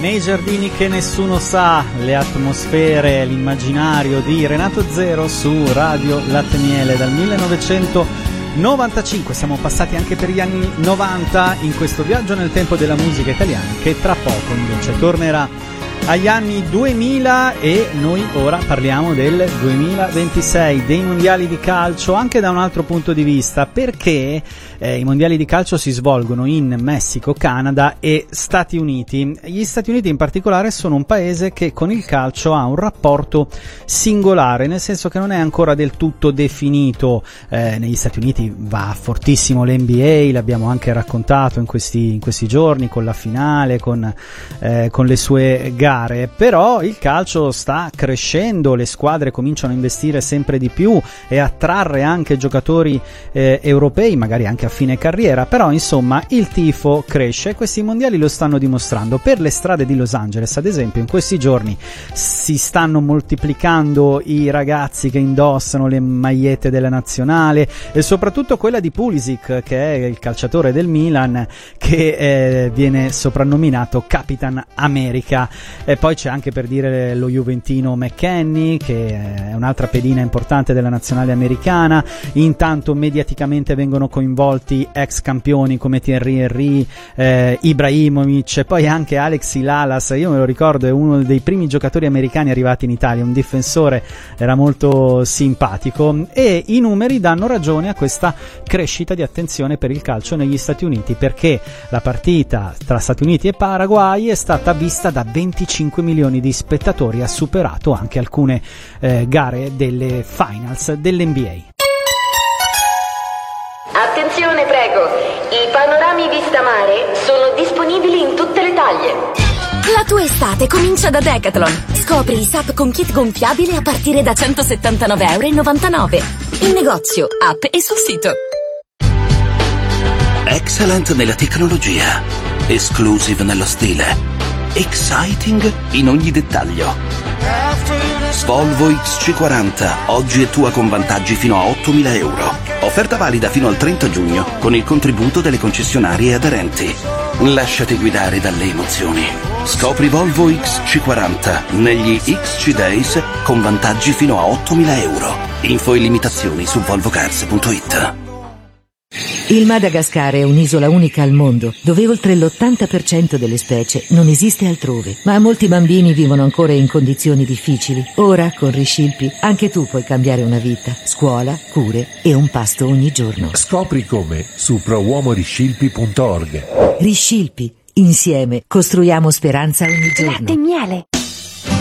Nei giardini che nessuno sa, le atmosfere, l'immaginario di Renato Zero su Radio Latte Miele dal 1995. Siamo passati anche per gli anni 90 in questo viaggio nel tempo della musica italiana, che tra poco invece tornerà agli anni 2000, e noi ora parliamo del 2026, dei mondiali di calcio, anche da un altro punto di vista, perché i mondiali di calcio si svolgono in Messico, Canada e Stati Uniti. Gli Stati Uniti in particolare sono un paese che con il calcio ha un rapporto singolare, nel senso che non è ancora del tutto definito. Negli Stati Uniti va fortissimo l'NBA, l'abbiamo anche raccontato in questi giorni, con la finale, con le sue gare. Però il calcio sta crescendo, le squadre cominciano a investire sempre di più e a attrarre anche giocatori europei, magari anche a fine carriera, però insomma il tifo cresce e questi mondiali lo stanno dimostrando. Per le strade di Los Angeles, ad esempio, in questi giorni si stanno moltiplicando i ragazzi che indossano le magliette della nazionale, e soprattutto quella di Pulisic, che è il calciatore del Milan, che viene soprannominato Capitan America. E poi c'è anche, per dire, lo juventino McKennie, che è un'altra pedina importante della nazionale americana. Intanto mediaticamente vengono coinvolti ex campioni come Thierry Henry, Ibrahimovic, e poi anche Alexis Lalas. Io me lo ricordo, è uno dei primi giocatori americani arrivati in Italia, un difensore, era molto simpatico, e i numeri danno ragione a questa crescita di attenzione per il calcio negli Stati Uniti, perché la partita tra Stati Uniti e Paraguay è stata vista da 25 milioni di spettatori, ha superato anche alcune gare delle finals dell'NBA. Attenzione, prego, i panorami vista mare sono disponibili in tutte le taglie. La tua estate comincia da Decathlon. Scopri i SAP con kit gonfiabile a partire da €179,99 in negozio, app e sul sito. Excellent nella tecnologia, exclusive nello stile, exciting in ogni dettaglio. Volvo XC40 oggi è tua con vantaggi fino a €8.000. Offerta valida fino al 30 giugno con il contributo delle concessionarie aderenti. Lasciati guidare dalle emozioni. Scopri Volvo XC40 negli XC Days con vantaggi fino a €8.000. Info e limitazioni su volvocars.it. Il Madagascar è un'isola unica al mondo, dove oltre l'80% delle specie non esiste altrove, ma molti bambini vivono ancora in condizioni difficili. Ora, con Riscilpi, anche tu puoi cambiare una vita, scuola, cure e un pasto ogni giorno. Scopri come su prouomoriscilpi.org. Riscilpi, insieme costruiamo speranza ogni giorno. Latte e miele.